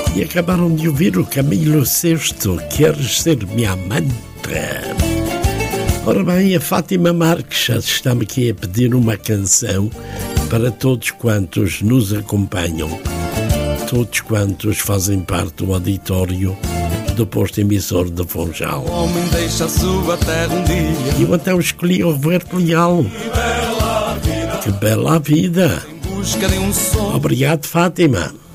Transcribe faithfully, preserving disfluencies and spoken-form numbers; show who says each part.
Speaker 1: E acabaram de ouvir o Camilo Sesto, Queres Ser Minha Amante. Ora bem, a Fátima Marques está-me aqui a pedir uma canção para todos quantos nos acompanham, todos quantos fazem parte do auditório do posto emissor de Funchal.
Speaker 2: O homem deixa a sua terra um dia.
Speaker 1: E eu então escolhi o Roberto Leal. Que bela vida!
Speaker 2: Em busca de um sonho.
Speaker 1: Obrigado, Fátima.